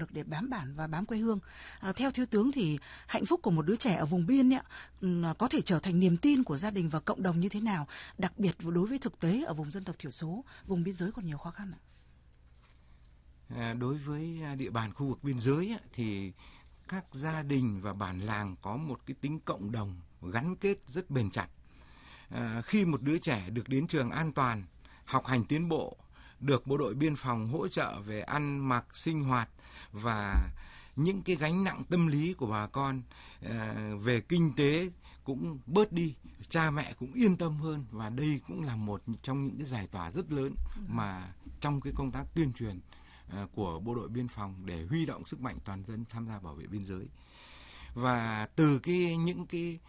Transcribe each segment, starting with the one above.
lực để bám bản và bám quê hương. Theo thiếu tướng thì hạnh phúc của một đứa trẻ ở vùng biên có thể trở thành niềm tin của gia đình và cộng đồng như thế nào, đặc biệt đối với thực tế ở vùng dân tộc thiểu số, vùng biên giới còn nhiều khó khăn ạ? Đối với địa bàn khu vực biên giới thì các gia đình và bản làng có một cái tính cộng đồng gắn kết rất bền chặt. Khi một đứa trẻ được đến trường an toàn, học hành tiến bộ, được bộ đội biên phòng hỗ trợ về ăn mặc, sinh hoạt và những cái gánh nặng tâm lý của bà con về kinh tế cũng bớt đi, cha mẹ cũng yên tâm hơn, và đây cũng là một trong những cái giải tỏa rất lớn mà trong cái công tác tuyên truyền của bộ đội biên phòng để huy động sức mạnh toàn dân tham gia bảo vệ biên giới. Và từ những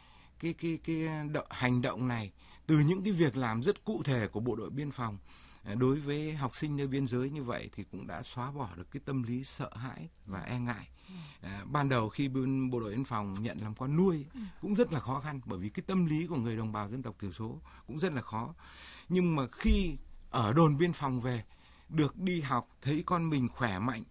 hành động này, từ những cái việc làm rất cụ thể của bộ đội biên phòng đối với học sinh nơi biên giới như vậy thì cũng đã xóa bỏ được cái tâm lý sợ hãi và e ngại. Ban đầu khi bộ đội biên phòng nhận làm con nuôi cũng rất là khó khăn, bởi vì cái tâm lý của người đồng bào dân tộc thiểu số cũng rất là khó. Nhưng mà khi ở đồn biên phòng về, được đi học, thấy con mình khỏe mạnh,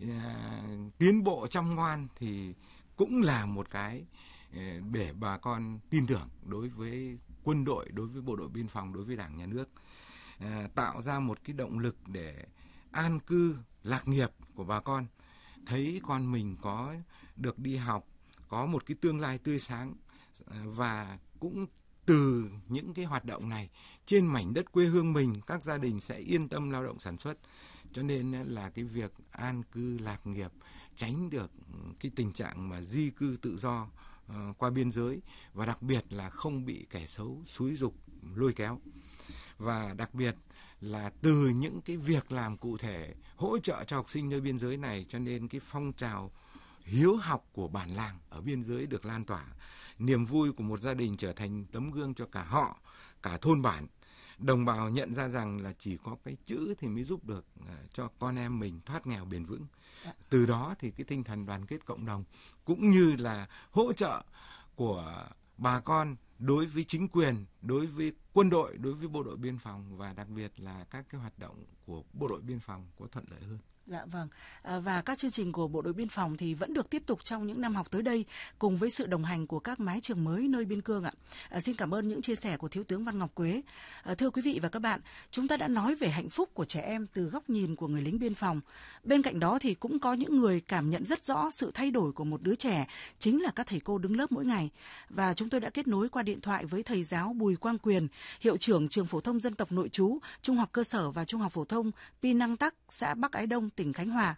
tiến bộ chăm ngoan thì cũng là một cái để bà con tin tưởng đối với quân đội, đối với bộ đội biên phòng, đối với Đảng, Nhà nước, tạo ra một cái động lực để an cư lạc nghiệp của bà con. Thấy con mình có được đi học, có một cái tương lai tươi sáng, và cũng từ những cái hoạt động này trên mảnh đất quê hương mình, các gia đình sẽ yên tâm lao động sản xuất. Cho nên là cái việc an cư lạc nghiệp, tránh được cái tình trạng mà di cư tự do qua biên giới, và đặc biệt là không bị kẻ xấu xúi giục lôi kéo. Và đặc biệt là từ những cái việc làm cụ thể hỗ trợ cho học sinh nơi biên giới này, cho nên cái phong trào hiếu học của bản làng ở biên giới được lan tỏa. Niềm vui của một gia đình trở thành tấm gương cho cả họ, cả thôn bản. Đồng bào nhận ra rằng là chỉ có cái chữ thì mới giúp được cho con em mình thoát nghèo bền vững. Từ đó thì cái tinh thần đoàn kết cộng đồng cũng như là hỗ trợ của bà con đối với chính quyền, đối với quân đội, đối với bộ đội biên phòng, và đặc biệt là các cái hoạt động của bộ đội biên phòng có thuận lợi hơn. Dạ vâng. Và các chương trình của bộ đội biên phòng thì vẫn được tiếp tục trong những năm học tới đây, cùng với sự đồng hành của các mái trường mới nơi biên cương ạ. Xin cảm ơn những chia sẻ của Thiếu tướng Văn Ngọc Quế. Thưa quý vị và các bạn, chúng ta đã nói về hạnh phúc của trẻ em từ góc nhìn của người lính biên phòng. Bên cạnh đó thì cũng có những người cảm nhận rất rõ sự thay đổi của một đứa trẻ, chính là các thầy cô đứng lớp mỗi ngày. Và chúng tôi đã kết nối qua điện thoại với thầy giáo Bùi Quang Quyền, hiệu trưởng trường phổ thông dân tộc nội trú, trung học cơ sở và trung học phổ thông Pi Năng Tắc, xã Bắc Ái Đông, tỉnh Khánh Hòa.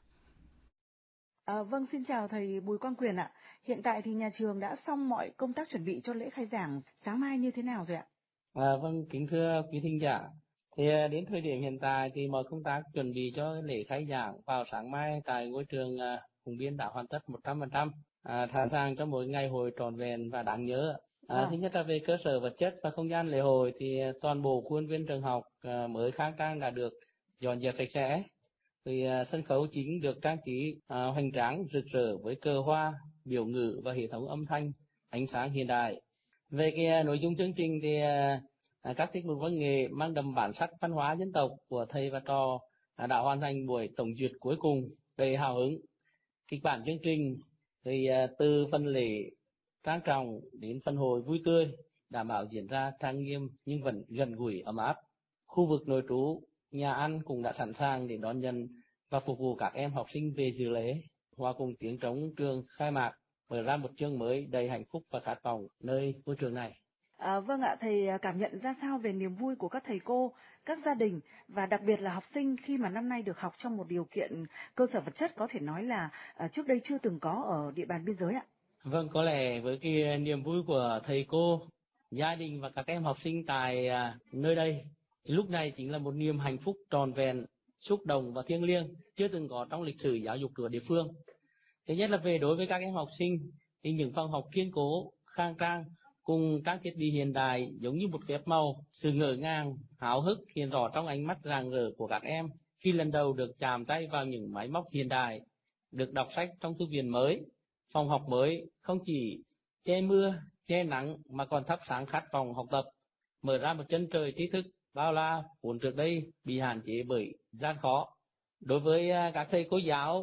Vâng, xin chào thầy Bùi Quang Quyền ạ. Hiện tại thì nhà trường đã xong mọi công tác chuẩn bị cho lễ khai giảng sáng mai như thế nào rồi ạ? Vâng, kính thưa quý thính giả. Thì đến thời điểm hiện tại thì mọi công tác chuẩn bị cho lễ khai giảng vào sáng mai tại ngôi trường Hùng Biên đã hoàn tất 100%, sẵn sàng cho mỗi ngày hội trọn vẹn và đáng nhớ. Thứ nhất là về cơ sở vật chất và không gian lễ hội thì toàn bộ khuôn viên trường học mới khang trang đã được dọn dẹp sạch sẽ. Thì sân khấu chính được trang trí hoành tráng rực rỡ với cờ hoa, biểu ngữ và hệ thống âm thanh, ánh sáng hiện đại. Về cái nội dung chương trình thì các tiết mục văn nghệ mang đậm bản sắc văn hóa dân tộc của thầy và trò đã hoàn thành buổi tổng duyệt cuối cùng đầy hào hứng. Kịch bản chương trình thì từ phần lễ trang trọng đến phần hội vui tươi, đảm bảo diễn ra trang nghiêm nhưng vẫn gần gũi ấm áp. Khu vực nội trú, nhà ăn cũng đã sẵn sàng để đón nhận và phục vụ các em học sinh về dự lễ, hòa cùng tiếng trống trường khai mạc, mở ra một chương mới đầy hạnh phúc và khát vọng nơi ngôi trường này. Vâng ạ, thầy cảm nhận ra sao về niềm vui của các thầy cô, các gia đình và đặc biệt là học sinh khi mà năm nay được học trong một điều kiện cơ sở vật chất có thể nói là trước đây chưa từng có ở địa bàn biên giới ạ? Vâng, có lẽ với cái niềm vui của thầy cô, gia đình và các em học sinh tại nơi đây, thì lúc này chính là một niềm hạnh phúc trọn vẹn, xúc động và thiêng liêng chưa từng có trong lịch sử giáo dục của địa phương. Thứ nhất là về đối với các em học sinh thì những phòng học kiên cố, khang trang cùng các thiết bị hiện đại giống như một phép màu, sự ngỡ ngàng, háo hức hiện rõ trong ánh mắt rạng rỡ của các em khi lần đầu được chạm tay vào những máy móc hiện đại, được đọc sách trong thư viện mới, phòng học mới không chỉ che mưa, che nắng mà còn thắp sáng khát vọng học tập, mở ra một chân trời tri thức bao la vốn trước đây bị hạn chế bởi gian khó. Đối với các thầy cô giáo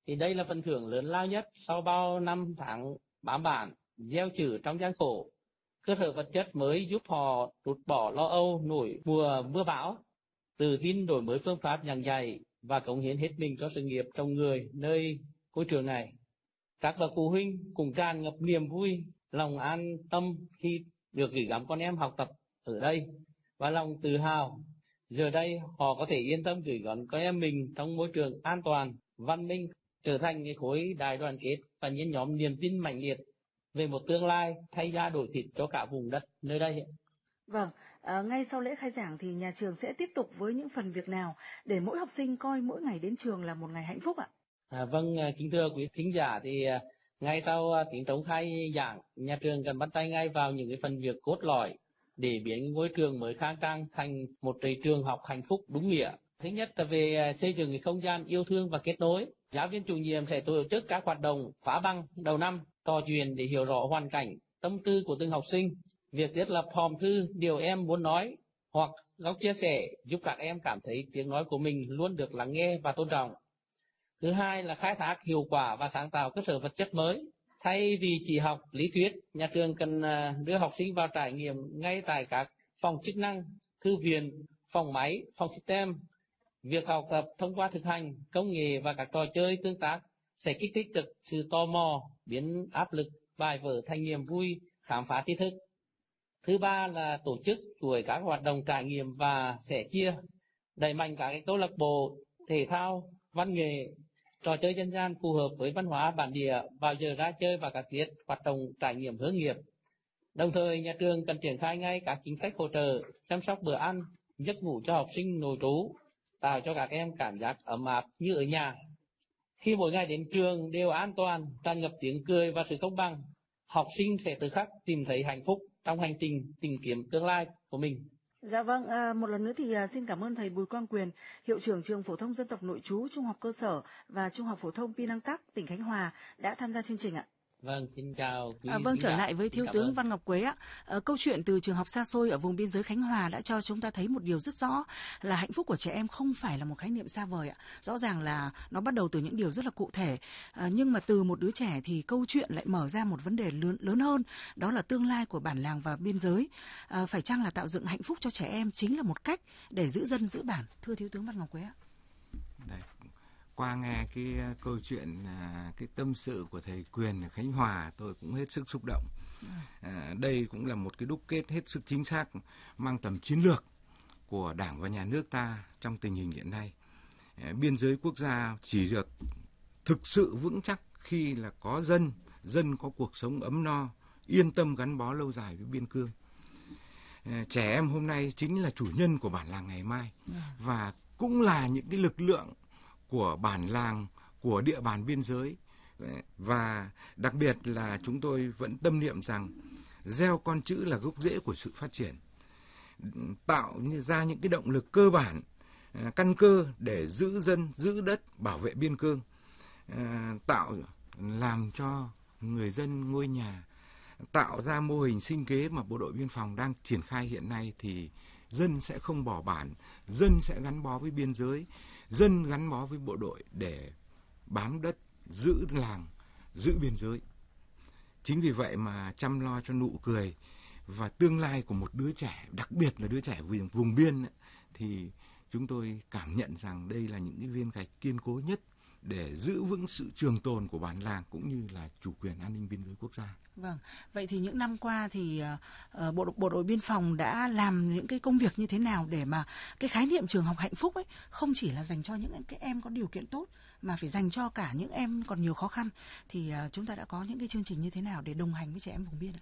Thì đây là phần thưởng lớn lao nhất sau bao năm tháng bám bản, gieo chữ trong gian khổ. Cơ sở vật chất mới giúp họ trút bỏ lo âu nổi mùa mưa bão, tự tin đổi mới phương pháp giảng dạy và cống hiến hết mình cho sự nghiệp trồng người nơi ngôi trường này. Các bậc phụ huynh cũng tràn ngập niềm vui, lòng an tâm khi được gửi gắm con em học tập ở đây và lòng tự hào. Giờ đây họ có thể yên tâm gửi gắm con em mình trong môi trường an toàn, văn minh, trở thành cái khối đại đoàn kết và nhen nhóm niềm tin mạnh liệt về một tương lai thay da đổi thịt cho cả vùng đất nơi đây. Vâng, ngay sau lễ khai giảng thì nhà trường sẽ tiếp tục với những phần việc nào để mỗi học sinh coi mỗi ngày đến trường là một ngày hạnh phúc ạ? Vâng, kính thưa quý thính giả, thì ngay sau tiếng trống khai giảng, nhà trường cần bắt tay ngay vào những cái phần việc cốt lõi để biến ngôi trường mới khang trang thành một trường học hạnh phúc đúng nghĩa. Thứ nhất là về xây dựng cái không gian yêu thương và kết nối. Giáo viên chủ nhiệm sẽ tổ chức các hoạt động phá băng đầu năm, trò chuyện để hiểu rõ hoàn cảnh, tâm tư của từng học sinh. Việc thiết lập hòm thư điều em muốn nói hoặc góc chia sẻ giúp các em cảm thấy tiếng nói của mình luôn được lắng nghe và tôn trọng. Thứ hai là khai thác hiệu quả và sáng tạo cơ sở vật chất mới. Thay vì chỉ học lý thuyết, nhà trường cần đưa học sinh vào trải nghiệm ngay tại các phòng chức năng, thư viện, phòng máy, phòng system. Việc học tập thông qua thực hành, công nghệ và các trò chơi tương tác sẽ kích thích được sự tò mò, biến áp lực bài vở thành niềm vui, khám phá tri thức. Thứ ba là tổ chức chuỗi các hoạt động trải nghiệm và sẻ chia, đẩy mạnh các câu lạc bộ thể thao, văn nghệ, trò chơi dân gian phù hợp với văn hóa bản địa vào giờ ra chơi và các tiết hoạt động trải nghiệm hướng nghiệp. Đồng thời, nhà trường cần triển khai ngay các chính sách hỗ trợ, chăm sóc bữa ăn, giấc ngủ cho học sinh nội trú, tạo cho các em cảm giác ấm áp như ở nhà. Khi mỗi ngày đến trường đều an toàn, tràn ngập tiếng cười và sự công bằng, học sinh sẽ tự khắc tìm thấy hạnh phúc trong hành trình tìm kiếm tương lai của mình. Dạ vâng, một lần nữa thì xin cảm ơn thầy Bùi Quang Quyền, hiệu trưởng trường phổ thông dân tộc nội trú Trung học cơ sở và Trung học phổ thông Pi Năng Tắc, tỉnh Khánh Hòa đã tham gia chương trình ạ. Vâng, xin chào quý Vâng, trở lại với Thiếu tướng Văn Ngọc Quế ạ. Câu chuyện từ trường học xa xôi ở vùng biên giới Khánh Hòa đã cho chúng ta thấy một điều rất rõ là hạnh phúc của trẻ em không phải là một khái niệm xa vời ạ. Rõ ràng là nó bắt đầu từ những điều rất là cụ thể. Nhưng mà từ một đứa trẻ thì câu chuyện lại mở ra một vấn đề lớn hơn, đó là tương lai của bản làng và biên giới. Phải chăng là tạo dựng hạnh phúc cho trẻ em chính là một cách để giữ dân giữ bản, thưa Thiếu tướng Văn Ngọc Quế ạ? Đấy. Qua nghe cái câu chuyện, cái tâm sự của thầy Quyền ở Khánh Hòa, tôi cũng hết sức xúc động. Đây cũng là một cái đúc kết hết sức chính xác, mang tầm chiến lược của Đảng và Nhà nước ta trong tình hình hiện nay. Biên giới quốc gia chỉ được thực sự vững chắc khi là có dân có cuộc sống ấm no, yên tâm gắn bó lâu dài với biên cương. Trẻ em hôm nay chính là chủ nhân của bản làng ngày mai và cũng là những cái lực lượng của bản làng, của địa bàn biên giới. Và đặc biệt là chúng tôi vẫn tâm niệm rằng gieo con chữ là gốc rễ của sự phát triển, tạo ra những cái động lực cơ bản, căn cơ để giữ dân, giữ đất, bảo vệ biên cương, làm cho người dân ngôi nhà, tạo ra mô hình sinh kế mà bộ đội biên phòng đang triển khai hiện nay, thì dân sẽ không bỏ bản, dân sẽ gắn bó với biên giới, dân gắn bó với bộ đội để bám đất, giữ làng, giữ biên giới. Chính vì vậy mà chăm lo cho nụ cười và tương lai của một đứa trẻ, đặc biệt là đứa trẻ vùng biên ấy, thì chúng tôi cảm nhận rằng đây là những cái viên gạch kiên cố nhất để giữ vững sự trường tồn của bản làng cũng như là chủ quyền an ninh biên giới quốc gia. Vâng, vậy thì những năm qua thì bộ đội biên phòng đã làm những cái công việc như thế nào để mà cái khái niệm trường học hạnh phúc ấy không chỉ là dành cho những cái em có điều kiện tốt mà phải dành cho cả những em còn nhiều khó khăn, thì chúng ta đã có những cái chương trình như thế nào để đồng hành với trẻ em vùng biên ạ?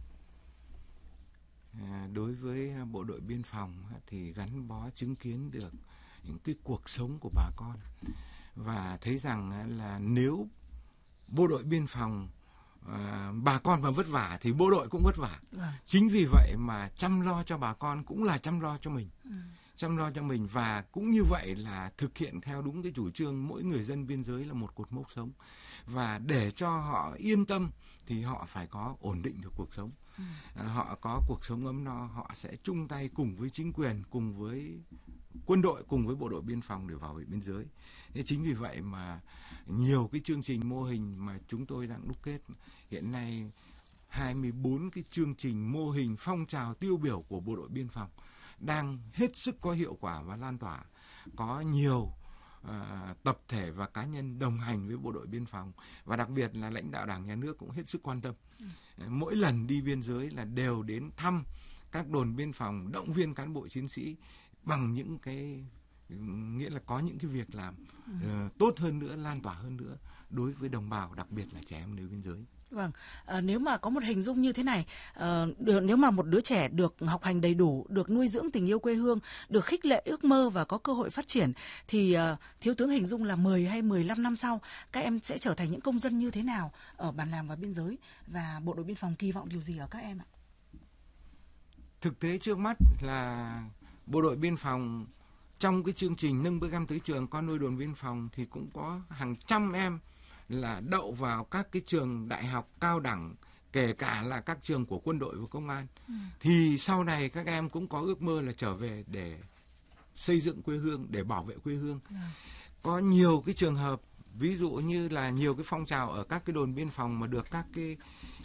Đối với bộ đội biên phòng thì gắn bó chứng kiến được những cái cuộc sống của bà con và thấy rằng là nếu bộ đội biên phòng bà con mà vất vả thì bộ đội cũng vất vả. Chính vì vậy mà chăm lo cho bà con cũng là chăm lo cho mình. Chăm lo cho mình và cũng như vậy là thực hiện theo đúng cái chủ trương mỗi người dân biên giới là một cột mốc sống. Và để cho họ yên tâm thì họ phải có ổn định được cuộc sống. Họ có cuộc sống ấm no, họ sẽ chung tay cùng với chính quyền, cùng với quân đội cùng với bộ đội biên phòng để bảo vệ biên giới. Thế chính vì vậy mà nhiều cái chương trình mô hình mà chúng tôi đang đúc kết hiện nay 24 cái chương trình mô hình phong trào tiêu biểu của bộ đội biên phòng đang hết sức có hiệu quả và lan tỏa. Có nhiều tập thể và cá nhân đồng hành với bộ đội biên phòng, và đặc biệt là lãnh đạo Đảng, Nhà nước cũng hết sức quan tâm. Mỗi lần đi biên giới là đều đến thăm các đồn biên phòng, động viên cán bộ chiến sĩ bằng những cái, nghĩa là có những cái việc làm tốt hơn nữa, lan tỏa hơn nữa đối với đồng bào, đặc biệt là trẻ em nơi biên giới. Vâng, nếu mà có một hình dung như thế này, nếu mà một đứa trẻ được học hành đầy đủ, được nuôi dưỡng tình yêu quê hương, được khích lệ ước mơ và có cơ hội phát triển, thì thiếu tướng hình dung là 10 hay 15 năm sau, các em sẽ trở thành những công dân như thế nào ở bản làng và biên giới, và bộ đội biên phòng kỳ vọng điều gì ở các em ạ? Thực tế trước mắt là bộ đội biên phòng trong cái chương trình nâng bước em tới trường con nuôi đồn biên phòng thì cũng có hàng trăm em là đậu vào các cái trường đại học cao đẳng, kể cả là các trường của quân đội và công an. Thì sau này các em cũng có ước mơ là trở về để xây dựng quê hương, để bảo vệ quê hương. Có nhiều cái trường hợp, ví dụ như là nhiều cái phong trào ở các cái đồn biên phòng mà được các cái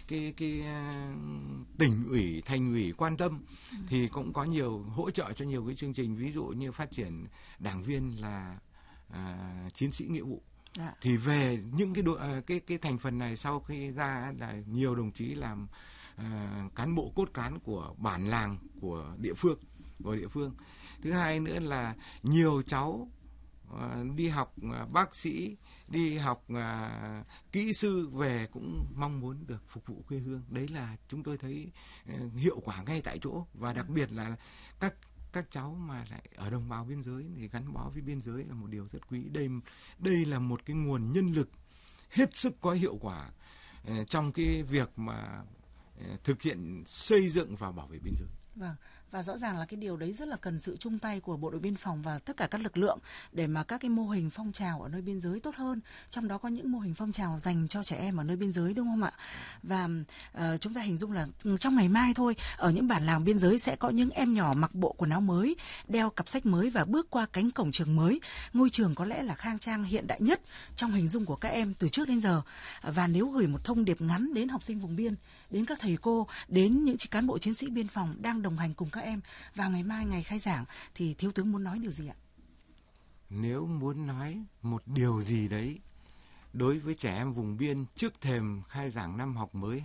tỉnh ủy, thành ủy quan tâm, thì cũng có nhiều hỗ trợ cho nhiều cái chương trình, ví dụ như phát triển đảng viên là chiến sĩ nghĩa vụ. Thì về những cái thành phần này, sau khi ra là nhiều đồng chí làm cán bộ cốt cán của bản làng, của địa phương. Thứ hai nữa là nhiều cháu đi học bác sĩ, đi học kỹ sư về cũng mong muốn được phục vụ quê hương. Đấy là chúng tôi thấy hiệu quả ngay tại chỗ, và đặc biệt là các cháu mà lại ở đồng bào biên giới thì gắn bó với biên giới là một điều rất quý. Đây là một cái nguồn nhân lực hết sức có hiệu quả trong cái việc mà thực hiện xây dựng và bảo vệ biên giới. Vâng, và rõ ràng là cái điều đấy rất là cần sự chung tay của bộ đội biên phòng và tất cả các lực lượng để mà các cái mô hình phong trào ở nơi biên giới tốt hơn. Trong đó có những mô hình phong trào dành cho trẻ em ở nơi biên giới, đúng không ạ? Và chúng ta hình dung là trong ngày mai thôi, ở những bản làng biên giới sẽ có những em nhỏ mặc bộ quần áo mới, đeo cặp sách mới và bước qua cánh cổng trường mới. Ngôi trường có lẽ là khang trang hiện đại nhất trong hình dung của các em từ trước đến giờ. Và nếu gửi một thông điệp ngắn đến học sinh vùng biên, đến các thầy cô, đến những cán bộ chiến sĩ biên phòng đang đồng hành cùng các em vào ngày mai, ngày khai giảng, thì thiếu tướng muốn nói điều gì ạ? Nếu muốn nói một điều gì đấy đối với trẻ em vùng biên trước thềm khai giảng năm học mới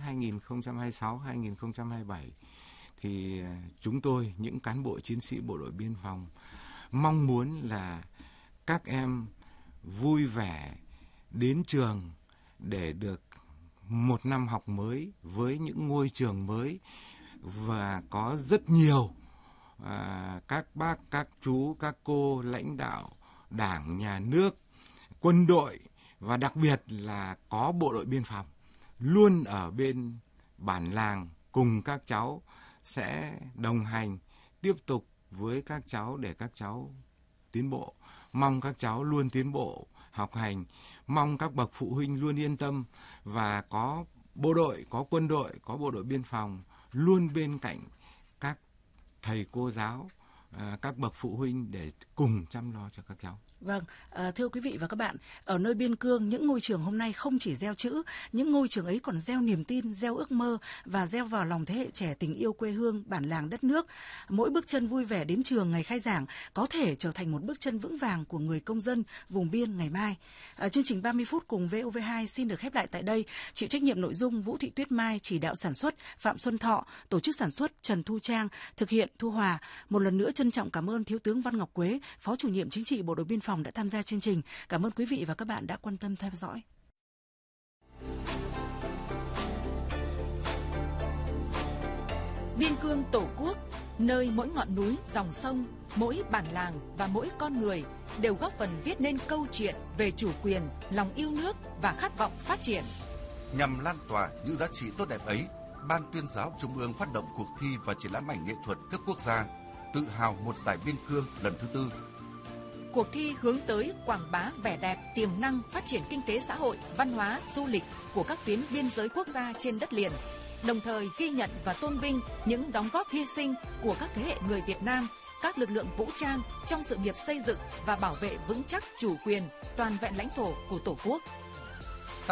2026-2027, thì chúng tôi, những cán bộ chiến sĩ bộ đội biên phòng, mong muốn là các em vui vẻ đến trường để được một năm học mới với những ngôi trường mới, và có rất nhiều các bác, các chú, các cô, lãnh đạo Đảng, Nhà nước, quân đội, và đặc biệt là có bộ đội biên phòng luôn ở bên bản làng cùng các cháu, sẽ đồng hành tiếp tục với các cháu để các cháu tiến bộ. Mong các cháu luôn tiến bộ học hành, mong các bậc phụ huynh luôn yên tâm, và có bộ đội, có quân đội, có bộ đội biên phòng luôn bên cạnh các thầy cô giáo, các bậc phụ huynh để cùng chăm lo cho các cháu. Vâng, thưa quý vị và các bạn, ở nơi biên cương, những ngôi trường hôm nay không chỉ gieo chữ, những ngôi trường ấy còn gieo niềm tin, gieo ước mơ và gieo vào lòng thế hệ trẻ tình yêu quê hương, bản làng, đất nước. Mỗi bước chân vui vẻ đến trường ngày khai giảng có thể trở thành một bước chân vững vàng của người công dân vùng biên ngày mai. Chương trình 30 phút cùng VOV2 xin được khép lại tại đây. Chịu trách nhiệm nội dung Vũ Thị Tuyết Mai, chỉ đạo sản xuất Phạm Xuân Thọ, tổ chức sản xuất Trần Thu Trang, thực hiện Thu Hòa. Một lần nữa trân trọng cảm ơn Thiếu tướng Văn Ngọc Quế, Phó Chủ nhiệm Chính trị Bộ đội Biên phòng đã tham gia chương trình. Cảm ơn quý vị và các bạn đã quan tâm theo dõi. Biên cương Tổ quốc, nơi mỗi ngọn núi, dòng sông, mỗi bản làng và mỗi con người đều góp phần viết nên câu chuyện về chủ quyền, lòng yêu nước và khát vọng phát triển. Nhằm lan tỏa những giá trị tốt đẹp ấy, Ban Tuyên giáo Trung ương phát động cuộc thi và triển lãm ảnh nghệ thuật cấp quốc gia Tự hào một giải biên cương lần thứ 4. Cuộc thi hướng tới quảng bá vẻ đẹp, tiềm năng, phát triển kinh tế xã hội, văn hóa, du lịch của các tuyến biên giới quốc gia trên đất liền, đồng thời ghi nhận và tôn vinh những đóng góp hy sinh của các thế hệ người Việt Nam, các lực lượng vũ trang trong sự nghiệp xây dựng và bảo vệ vững chắc chủ quyền, toàn vẹn lãnh thổ của Tổ quốc.